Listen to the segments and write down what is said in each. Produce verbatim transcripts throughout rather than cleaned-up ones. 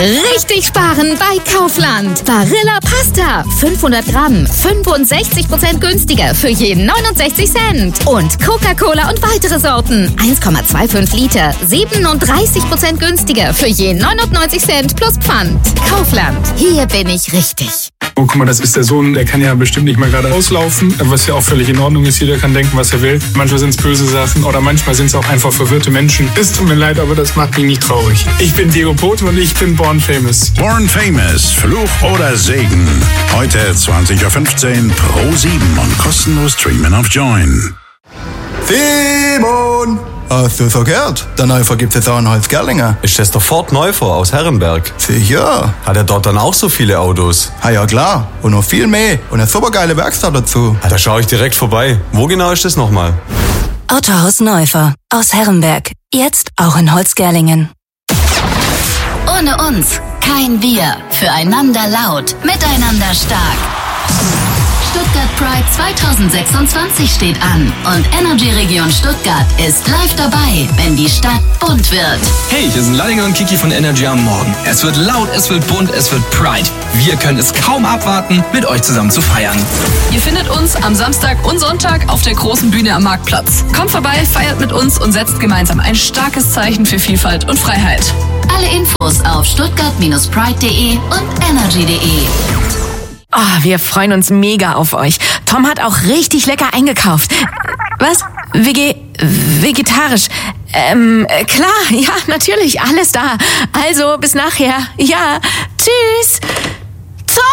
Richtig sparen bei Kaufland. Barilla Pasta, fünfhundert Gramm, fünfundsechzig Prozent günstiger für jeden neunundsechzig Cent. Und Coca-Cola und weitere Sorten, eins Komma fünfundzwanzig Liter, siebenunddreißig Prozent günstiger für jeden neunundneunzig Cent plus Pfand. Kaufland, hier bin ich richtig. Oh, guck mal, das ist der Sohn, der kann ja bestimmt nicht mal gerade auslaufen, was ja auch völlig in Ordnung ist. Jeder kann denken, was er will. Manchmal sind es böse Sachen oder manchmal sind es auch einfach verwirrte Menschen. Es tut mir leid, aber das macht mich nicht traurig. Ich bin Diego Pote und ich bin Born Famous. Born Famous, Fluch oder Segen. Heute zwanzig Uhr fünfzehn pro sieben und kostenlos streamen auf Join. Simon! Hast du verkehrt? Der Neufer gibt es auch in Holzgerlingen. Ist das der Ford Neufer aus Herrenberg? Sicher. Hat er dort dann auch so viele Autos? Ah ja, klar. Und noch viel mehr. Und eine supergeile Werkstatt dazu. Ah, da schaue ich direkt vorbei. Wo genau ist das nochmal? Autohaus Neufer aus Herrenberg. Jetzt auch in Holzgerlingen. Ohne uns kein Wir. Füreinander laut, miteinander stark. Stuttgart Pride zweitausendsechsundzwanzig steht an und Energy Region Stuttgart ist live dabei, wenn die Stadt bunt wird. Hey, hier sind Lallinger und Kiki von Energy am Morgen. Es wird laut, es wird bunt, es wird Pride. Wir können es kaum abwarten, mit euch zusammen zu feiern. Ihr findet uns am Samstag und Sonntag auf der großen Bühne am Marktplatz. Kommt vorbei, feiert mit uns und setzt gemeinsam ein starkes Zeichen für Vielfalt und Freiheit. Alle Infos auf stuttgart Bindestrich pride Punkt de und energy Punkt de. Oh, wir freuen uns mega auf euch. Tom hat auch richtig lecker eingekauft. Was? Wege... vegetarisch. Ähm, klar, ja, natürlich, alles da. Also, bis nachher. Ja, tschüss. Tom!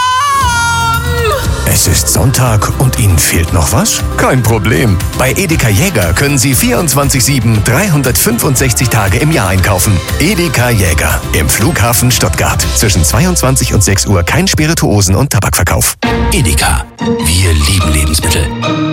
Es ist Sonntag und Ihnen fehlt noch was? Kein Problem. Bei Edeka Jäger können Sie vierundzwanzig sieben, dreihundertfünfundsechzig Tage im Jahr einkaufen. Edeka Jäger im Flughafen Stuttgart. Zwischen zweiundzwanzig und sechs Uhr kein Spirituosen- und Tabakverkauf. Edeka. Wir lieben Lebensmittel.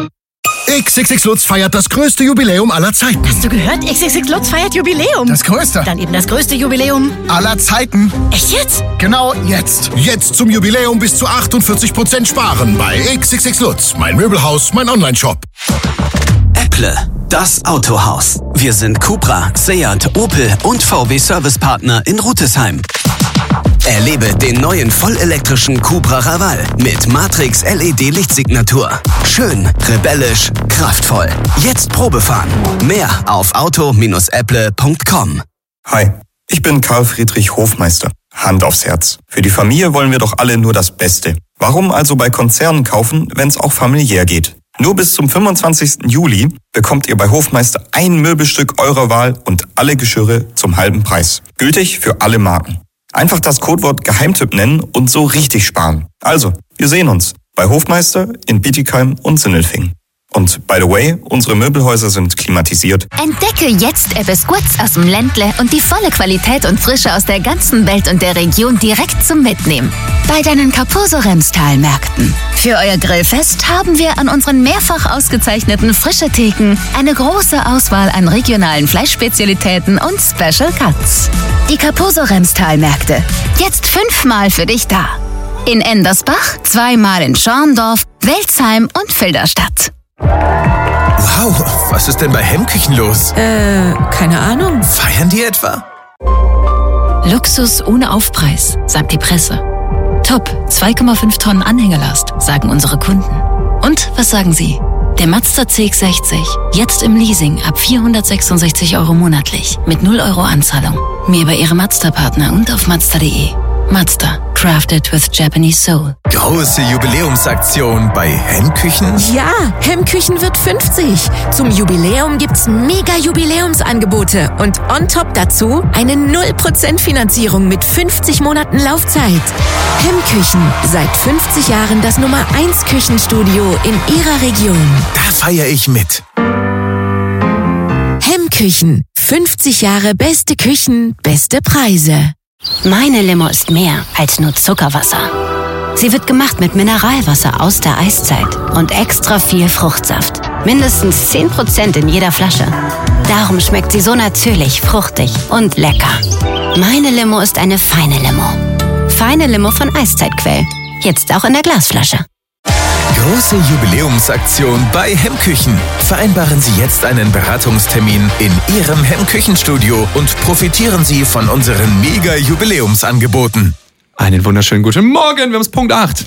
X X X Lutz feiert das größte Jubiläum aller Zeiten. Hast du gehört? X X X Lutz feiert Jubiläum. Das größte. Dann eben das größte Jubiläum aller Zeiten. Echt jetzt? Genau jetzt. Jetzt zum Jubiläum bis zu achtundvierzig Prozent sparen bei X X X Lutz. Mein Möbelhaus, mein Onlineshop. Apple, das Autohaus. Wir sind Cupra, Seat, Opel und V W Servicepartner in Rütesheim. Erlebe den neuen vollelektrischen Cupra Raval mit Matrix L E D-Lichtsignatur. Schön, rebellisch, kraftvoll. Jetzt Probefahren. Mehr auf auto Bindestrich apple Punkt com. Hi, ich bin Karl Friedrich Hofmeister. Hand aufs Herz. Für die Familie wollen wir doch alle nur das Beste. Warum also bei Konzernen kaufen, wenn es auch familiär geht? Nur bis zum fünfundzwanzigsten Juli bekommt ihr bei Hofmeister ein Möbelstück eurer Wahl und alle Geschirre zum halben Preis. Gültig für alle Marken. Einfach das Codewort Geheimtipp nennen und so richtig sparen. Also, wir sehen uns bei Hofmeister in Bietigheim und Sindelfingen. Und by the way, unsere Möbelhäuser sind klimatisiert. Entdecke jetzt Ebbes Gutz aus dem Ländle und die volle Qualität und Frische aus der ganzen Welt und der Region direkt zum Mitnehmen. Bei deinen Kaposo-Remstal-Märkten. Für euer Grillfest haben wir an unseren mehrfach ausgezeichneten Frische-Theken eine große Auswahl an regionalen Fleischspezialitäten und Special Cuts. Die Kaposo-Remstal-Märkte. Jetzt fünfmal für dich da. In Endersbach, zweimal in Schorndorf, Welzheim und Filderstadt. Wow, was ist denn bei Hemmküchen los? Äh, keine Ahnung. Feiern die etwa? Luxus ohne Aufpreis, sagt die Presse. Top, zwei Komma fünf Tonnen Anhängelast, sagen unsere Kunden. Und was sagen Sie? Der Mazda C X sechzig, jetzt im Leasing ab vierhundertsechsundsechzig Euro monatlich, mit null Euro Anzahlung. Mehr bei Ihrem Mazda-Partner und auf mazda punkt de. Mazda, crafted with Japanese soul. Große Jubiläumsaktion bei Hemmküchen? Ja, Hemmküchen wird fünfzig. Zum Jubiläum gibt's mega Jubiläumsangebote und on top dazu eine null Prozent Finanzierung mit fünfzig Monaten Laufzeit. Hemmküchen, seit fünfzig Jahren das Nummer eins Küchenstudio in Ihrer Region. Da feiere ich mit. Hemmküchen, fünfzig Jahre beste Küchen, beste Preise. Meine Limo ist mehr als nur Zuckerwasser. Sie wird gemacht mit Mineralwasser aus der Eiszeit und extra viel Fruchtsaft. Mindestens zehn Prozent in jeder Flasche. Darum schmeckt sie so natürlich, fruchtig und lecker. Meine Limo ist eine feine Limo. Feine Limo von Eiszeitquell. Jetzt auch in der Glasflasche. Große Jubiläumsaktion bei Hemmküchen. Vereinbaren Sie jetzt einen Beratungstermin in Ihrem Hemmküchenstudio und profitieren Sie von unseren Mega-Jubiläumsangeboten. Einen wunderschönen guten Morgen, wir haben es Punkt acht.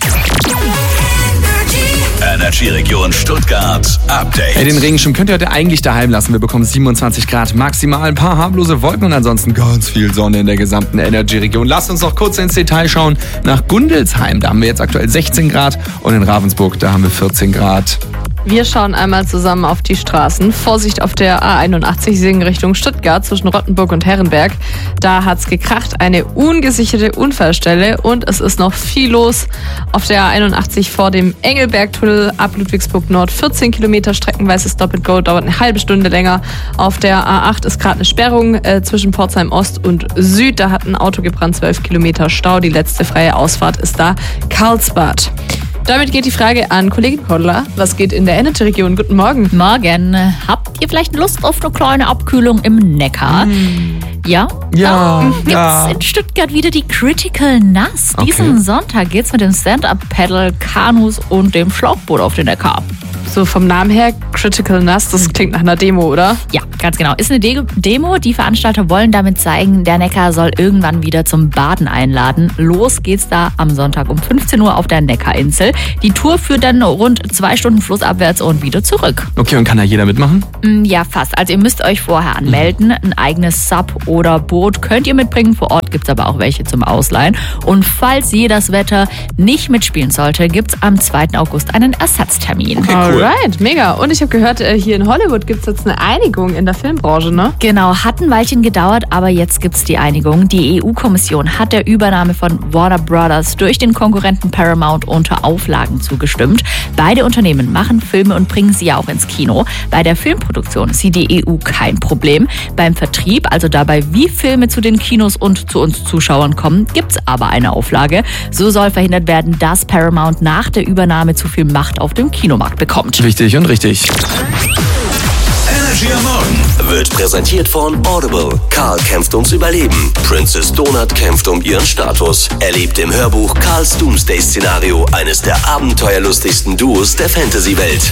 Energy Region Stuttgart Update. Hey, den Regenschirm könnt ihr heute eigentlich daheim lassen. Wir bekommen siebenundzwanzig Grad maximal, ein paar harmlose Wolken und ansonsten ganz viel Sonne in der gesamten Energy Region. Lasst uns noch kurz ins Detail schauen. Nach Gundelsheim, da haben wir jetzt aktuell sechzehn Grad und in Ravensburg, da haben wir vierzehn Grad. Wir schauen einmal zusammen auf die Straßen. Vorsicht auf der A einundachtzig in Richtung Stuttgart zwischen Rottenburg und Herrenberg. Da hat's gekracht, eine ungesicherte Unfallstelle und es ist noch viel los. Auf der A einundachtzig vor dem Engelbergtunnel ab Ludwigsburg Nord vierzehn Kilometer streckenweise Stop and Go, dauert eine halbe Stunde länger. Auf der A acht ist gerade eine Sperrung äh, zwischen Pforzheim Ost und Süd. Da hat ein Auto gebrannt, zwölf Kilometer Stau. Die letzte freie Ausfahrt ist da Karlsbad. Damit geht die Frage an Kollegin Kodler. Was geht in der Energy-Region? Guten Morgen. Morgen. Habt ihr vielleicht Lust auf eine kleine Abkühlung im Neckar? Mm. Ja? Ja. Da gibt's ja. in Stuttgart wieder die Critical Nass. Okay. Diesen Sonntag geht's mit dem Stand-Up-Paddle, Kanus und dem Schlauchboot auf den Neckar. So vom Namen her, Critical Nass, das klingt nach einer Demo, oder? Ja, ganz genau. Ist eine De- Demo. Die Veranstalter wollen damit zeigen, der Neckar soll irgendwann wieder zum Baden einladen. Los geht's da am Sonntag um fünfzehn Uhr auf der Neckarinsel. Die Tour führt dann rund zwei Stunden flussabwärts und wieder zurück. Okay, und kann da jeder mitmachen? Ja, fast. Also ihr müsst euch vorher anmelden. Ein eigenes Sub oder Boot könnt ihr mitbringen. Vor Ort gibt's aber auch welche zum Ausleihen. Und falls je das Wetter nicht mitspielen sollte, gibt's am zweiten August einen Ersatztermin. Okay, cool. Alright, mega. Und ich habe gehört, hier in Hollywood gibt es jetzt eine Einigung in der Filmbranche, ne? Genau, hat ein Weilchen gedauert, aber jetzt gibt's die Einigung. Die E U-Kommission hat der Übernahme von Warner Brothers durch den Konkurrenten Paramount unter Auflagen zugestimmt. Beide Unternehmen machen Filme und bringen sie ja auch ins Kino. Bei der Filmproduktion sieht die E U kein Problem. Beim Vertrieb, also dabei, wie Filme zu den Kinos und zu uns Zuschauern kommen, gibt's aber eine Auflage. So soll verhindert werden, dass Paramount nach der Übernahme zu viel Macht auf dem Kinomarkt bekommt. Wichtig und richtig. Energy am Morgen wird präsentiert von Audible. Karl kämpft ums Überleben. Princess Donut kämpft um ihren Status. Erlebt im Hörbuch Karls Doomsday-Szenario eines der abenteuerlustigsten Duos der Fantasy-Welt.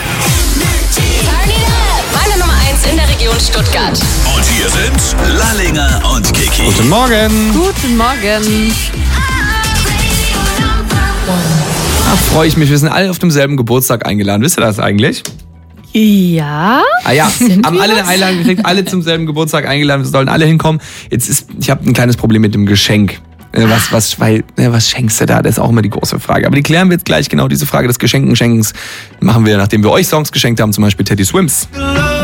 Meine Nummer eins in der Region Stuttgart. Und hier sind Lallinger und Kiki. Guten Morgen. Guten Morgen. Da freue ich mich. Wir sind alle auf demselben Geburtstag eingeladen. Wisst ihr das eigentlich? Ja. Ah ja, haben alle eine Einladung gekriegt, alle zum selben Geburtstag eingeladen. Wir sollen alle hinkommen. Jetzt ist, ich habe ein kleines Problem mit dem Geschenk. Was, was, weil, was schenkst du da? Das ist auch immer die große Frage. Aber die klären wir jetzt gleich genau. Diese Frage des Geschenkenschenkens machen wir, nachdem wir euch Songs geschenkt haben, zum Beispiel Teddy Swims.